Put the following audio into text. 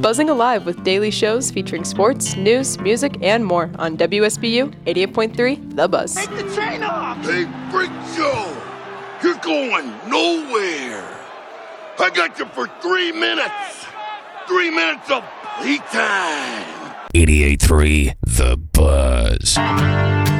Buzzing Alive with daily shows featuring sports, news, music, and more on WSBU 88.3 The Buzz. Take the chain off! Hey, Freak Show! You're going nowhere! I got you for 3 minutes! 3 minutes of playtime! 88.3 The Buzz.